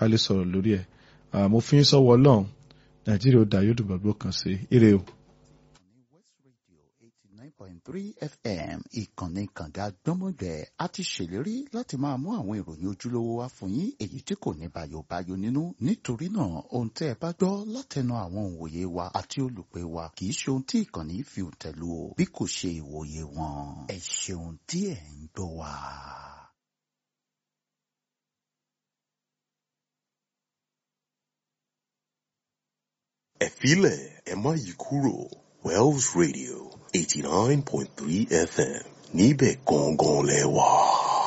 ká lè sọ̀rọ̀ lórí ẹ̀. Mo fi ń sọ́wọ́ Ọlọ́run, Nàìjíríà ó dá yóò dùn gbàgbọ́ kan sí ire o. West Radio 89.3 FM ìkànnì kànga gbọ́mọgbẹ́ a ti ṣèlérí láti máa mú àwọn ìròyìn ojúlówó wá fún yín èyí tí kò ní bàyòbáyò nínú nítorí náà ohun tẹ́ ẹ bá gbọ́ látẹnu àwọn òǹwòye wa àti olùpẹ̀ wa kì í ṣe ohun tí ìkànnì fi tẹ̀lú o bí kò ṣe ìwòye wọn ẹ ṣeun tí ẹ ń gbọ́ wa. Ẹ filẹ̀ ẹ má yí kúrò Wells Radio 89.3 FM níbẹ̀ gangan lẹ wà.